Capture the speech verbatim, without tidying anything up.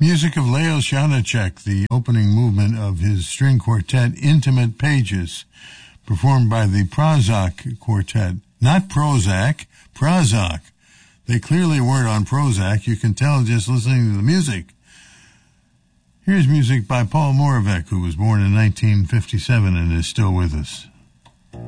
music of Leo Janacek, the opening movement of his string quartet, Intimate Pages, performed by the Prozac Quartet. Not Prozac, Prozac. They clearly weren't on Prozac. You can tell just listening to the music. Here's music by Paul Moravec, who was born in nineteen fifty-seven and is still with us.